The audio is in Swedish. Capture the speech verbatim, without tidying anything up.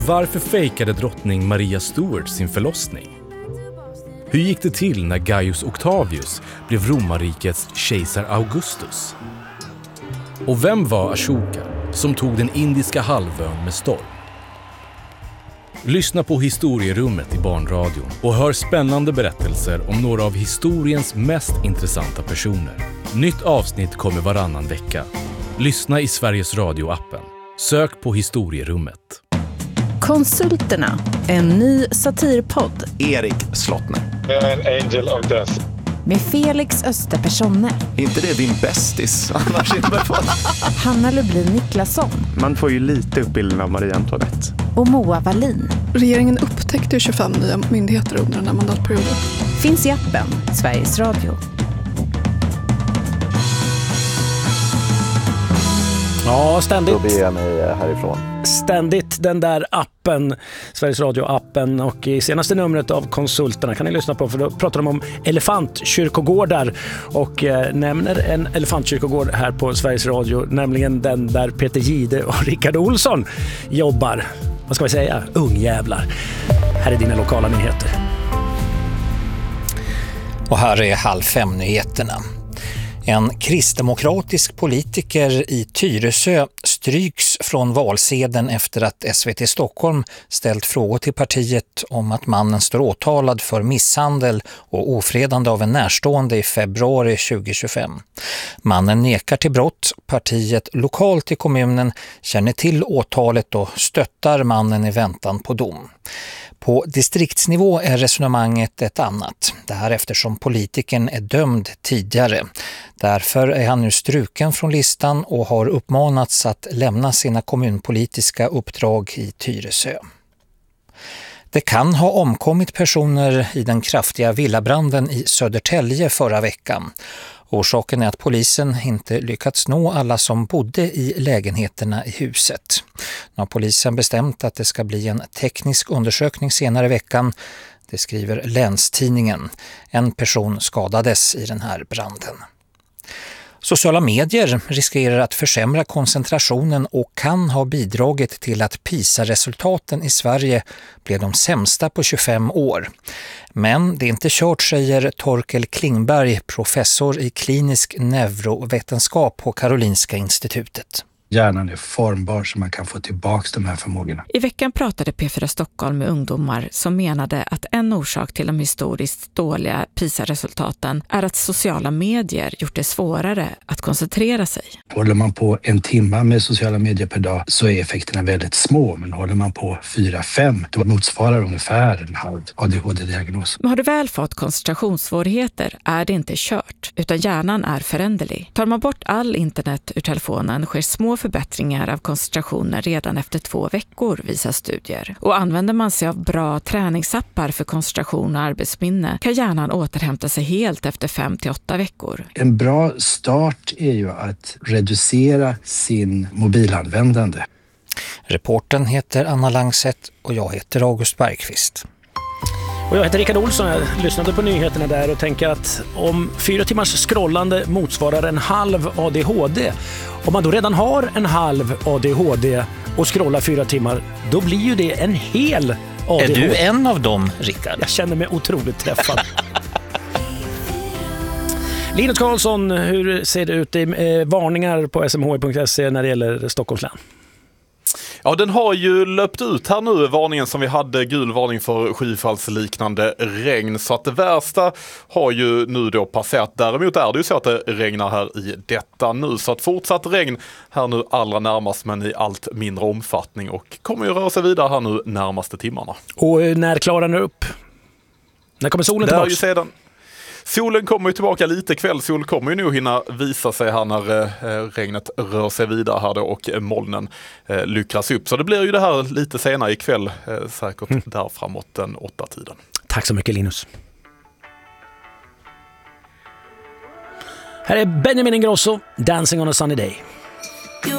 Varför fejkade drottning Maria Stuart sin förlossning? Hur gick det till när Gaius Octavius blev romarrikets kejsar Augustus? Och vem var Ashoka som tog den indiska halvön med storm? Lyssna på Historierummet i Barnradion och hör spännande berättelser om några av historiens mest intressanta personer. Nytt avsnitt kommer varannan vecka. Lyssna i Sveriges Radio-appen. Sök på Historierummet. Konsulterna, en ny satirpodd. Erik Slottner. An angel of death. Med Felix Österpersoner. Inte det din bästis, annars inte på. Hanna Lublin Niklasson. Man får ju lite upp bilden av Maria Antoinette. Och Moa Wallin. Regeringen upptäckte tjugofem nya myndigheter under den här mandatperioden. Finns i appen Sveriges Radio. Ja, ständigt. Då beger jag mig härifrån. Ständigt den där appen, Sveriges Radio-appen, och i senaste numret av Konsulterna kan ni lyssna på, för då pratar de om elefantkyrkogårdar och eh, nämner en elefantkyrkogård här på Sveriges Radio, nämligen den där Peter Gide och Rickard Olsson jobbar. Vad ska vi säga? Ungjävlar. Här är dina lokala nyheter. Och här är halv fem nyheterna. En kristdemokratisk politiker i Tyresö stryks från valsedeln efter att S V T Stockholm ställt frågor till partiet om att mannen står åtalad för misshandel och ofredande av en närstående i februari tjugohundratjugofem. Mannen nekar till brott. Partiet lokalt i kommunen känner till åtalet och stöttar mannen i väntan på dom. På distriktsnivå är resonemanget ett annat. Det här eftersom politikern är dömd tidigare. Därför är han nu struken från listan och har uppmanats att lämna sina kommunpolitiska uppdrag i Tyresö. Det kan ha omkommit personer i den kraftiga villabranden i Södertälje förra veckan. Orsaken är att polisen inte lyckats nå alla som bodde i lägenheterna i huset. Nu har polisen bestämt att det ska bli en teknisk undersökning senare i veckan. Det skriver Länstidningen. En person skadades i den här branden. Sociala medier riskerar att försämra koncentrationen och kan ha bidragit till att PISA-resultaten i Sverige blev de sämsta på tjugofem år. Men det är inte kört, säger Torkel Klingberg, professor i klinisk neurovetenskap på Karolinska institutet. Hjärnan är formbar så man kan få tillbaka de här förmågorna. I veckan pratade P fyra Stockholm med ungdomar som menade att en orsak till de historiskt dåliga PISA-resultaten är att sociala medier gjort det svårare att koncentrera sig. Håller man på en timme med sociala medier per dag så är effekterna väldigt små, men håller man på fyra fem då motsvarar ungefär en halv A D H D-diagnos. Men har du väl fått koncentrationssvårigheter är det inte kört, utan hjärnan är föränderlig. Tar man bort all internet ur telefonen sker små förbättringar av koncentrationen redan efter två veckor, visar studier. Och använder man sig av bra träningsappar för koncentration och arbetsminne kan hjärnan återhämta sig helt efter fem till åtta veckor. En bra start är ju att reducera sin mobilanvändande. Reporten heter Anna Langset och jag heter August Bergqvist. Och jag heter Rickard Olsson. Jag lyssnade på nyheterna där och tänker att om fyra timmars scrollande motsvarar en halv A D H D, om man då redan har en halv A D H D och scrollar fyra timmar, då blir ju det en hel A D H D. Är du en av dem, Rickard? Jag känner mig otroligt träffad. Linus Karlsson, hur ser det ut i eh, varningar på s m h punkt s e när det gäller Stockholms län? Ja, den har ju löpt ut här nu, varningen som vi hade, gul varning för skyfallsliknande regn, så att det värsta har ju nu då passerat. Däremot är det ju så att det regnar här i detta nu, så att fortsatt regn här nu allra närmast, men i allt mindre omfattning, och kommer ju röra sig vidare här nu närmaste timmarna. Och när klarar den upp? När kommer solen tillbaka? Ju sedan Solen kommer ju tillbaka lite kväll. Sol kommer ju nog hinna visa sig här när eh, regnet rör sig vidare här då och molnen eh, lyckras upp. Så det blir ju det här lite senare ikväll, eh, säkert mm. där framåt den åtta tiden. Tack så mycket, Linus. Här är Benjamin Ingrosso, Dancing on a Sunny Day.